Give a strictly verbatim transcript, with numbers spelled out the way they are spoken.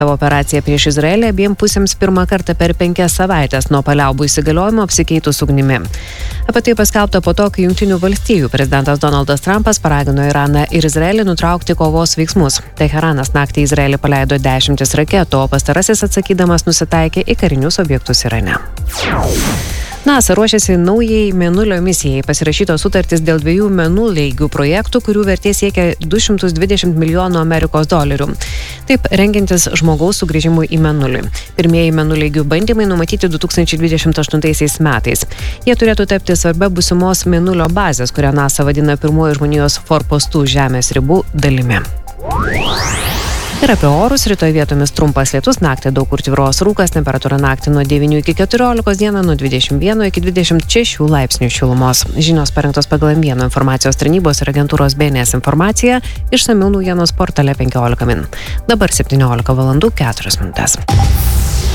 Savo operaciją prieš Izraelį abiem pusėms pirmą kartą per penkias savaitės nuo paliaubų įsigaliojimo apsikeitus ugnimi. Apie tai paskelbta po to, kai Jungtinių valstijų prezidentas Donaldas Trumpas paragino Iraną ir Izraelį nutraukti kovos veiksmus. Teheranas naktį Izraelį paleido dešimtis raketų, o pastarasis atsakydamas nusitaikė į karinius objektus Irane. NASA ruošiasi naujai Mėnulio misijai. Pasirašytos sutartys dėl dviejų mėnulaigių projektų, kurių vertė siekia du šimtus dvidešimt milijonų Amerikos dolerių. Taip, rengiantis žmogaus sugrįžimui į Mėnulį. Pirmieji mėnulaigių bandymai numatyti du tūkstančiai dvidešimt aštuntaisiais metais. Jie turėtų tapti svarbia būsimos Mėnulio bazės, kurią NASA vadina pirmuoju žmonijos forpostų žemės ribų dalimi. Ir apie orus, rytoj vietomis trumpas lietus, naktį daug kur tvyros rūkas, temperatūra naktį nuo devynių iki keturiolikos, dieną nuo dvidešimt vieno iki dvidešimt šešių laipsnių šilumos. Žinios parengtos pagal M vieno informacijos tarnybos ir agentūros B N S informaciją, išsamiau naujienos portale penkiolika min. Dabar septyniolika valandų keturios minutės.